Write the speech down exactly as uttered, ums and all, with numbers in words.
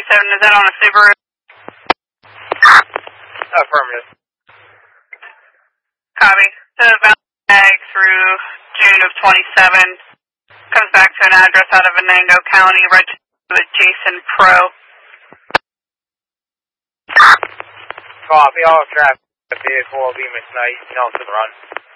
twenty-seven, is that on a Subaru? Affirmative. Copy. So bag through June of twenty-seven, comes back to an address out of Venango County, registered with Jason Pro. Copy, all traffic, vehicle will be misnight, you know, to the run.